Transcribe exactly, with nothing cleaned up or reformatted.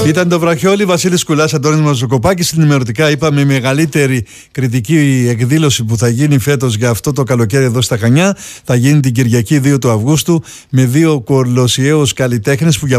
Ήταν το βραχιόλι, Βασίλης Κουλάς, Αντώνης Μαζοκοπάκης. Στην ημερωτικά είπαμε η μεγαλύτερη κριτική εκδήλωση που θα γίνει φέτος για αυτό το καλοκαίρι εδώ στα Χανιά θα γίνει την Κυριακή δύο του Αυγούστου με δύο κολοσιαίους καλλιτέχνες που για